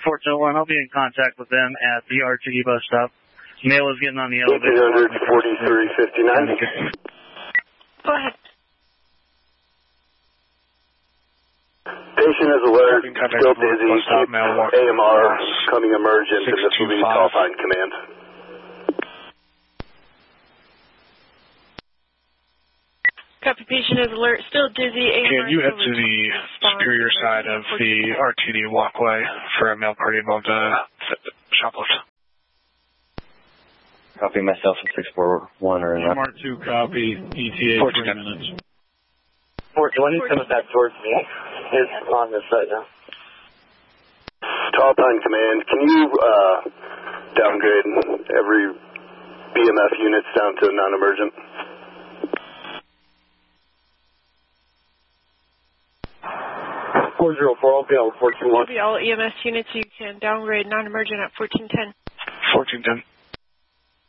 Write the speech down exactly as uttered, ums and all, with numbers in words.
fourteen oh one, I'll be in contact with them at the R T D bus stop. Mail is getting on the elevator. eighteen forty-three fifty-nine. Go ahead. Patient is alert, still dizzy, keep A M R coming emergent, and this will be Tall Pine Command. Copy, patient is alert, still dizzy. A M R Can you head to the superior side of the R T D walkway for a male party involved uh, shoplift? Copy myself at six four one or not. Mark two, copy, E T A three minutes. fourteen, when he's coming back towards me, is on this right now. Tall Pine Command, can you uh, downgrade every B M F units down to non-emergent? four zero four, I'll be on fourteen one. All E M S units, you can downgrade non-emergent at fourteen ten. fourteen ten.